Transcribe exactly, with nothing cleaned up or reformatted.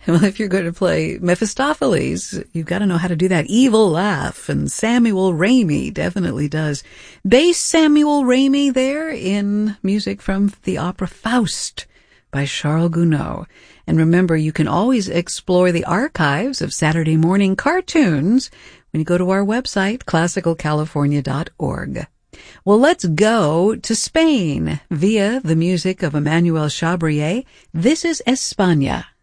Well, if you're going to play Mephistopheles, you've got to know how to do that evil laugh, and Samuel Ramey definitely does. Bass Samuel Ramey there in music from the opera Faust by Charles Gounod. And remember, you can always explore the archives of Saturday morning cartoons when you go to our website, classical california dot org. Well, let's go to Spain via the music of Emmanuel Chabrier. This is España.